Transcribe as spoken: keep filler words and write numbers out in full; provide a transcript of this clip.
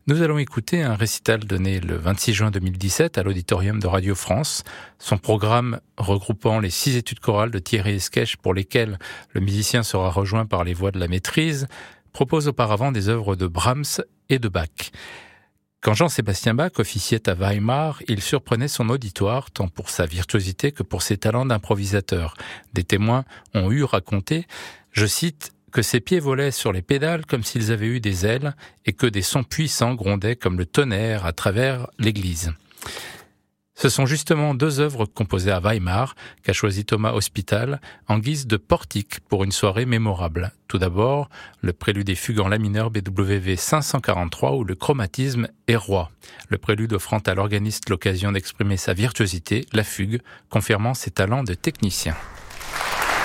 Nous allons écouter un récital donné le vingt-six juin deux mille dix-sept à l'auditorium de Radio France. Son programme regroupant les six études chorales de Thierry Esquèche pour lesquelles le musicien sera rejoint par les voix de la maîtrise, propose auparavant des œuvres de Brahms et de Bach. Quand Jean-Sébastien Bach officiait à Weimar, il surprenait son auditoire tant pour sa virtuosité que pour ses talents d'improvisateur. Des témoins ont eu raconté, je cite, que ses pieds volaient sur les pédales comme s'ils avaient eu des ailes et que des sons puissants grondaient comme le tonnerre à travers l'église. Ce sont justement deux œuvres composées à Weimar qu'a choisi Thomas Hospital en guise de portique pour une soirée mémorable. Tout d'abord, le prélude et fugue en la mineur B W V cinq cent quarante-trois où le chromatisme est roi. Le prélude offrant à l'organiste l'occasion d'exprimer sa virtuosité, la fugue confirmant ses talents de technicien.